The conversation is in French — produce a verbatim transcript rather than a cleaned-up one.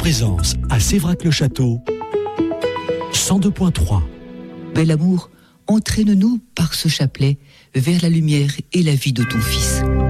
présence à Sévrac-le-Château, cent deux virgule trois. Bel amour, entraîne-nous par ce chapelet vers la lumière et la vie de ton Fils.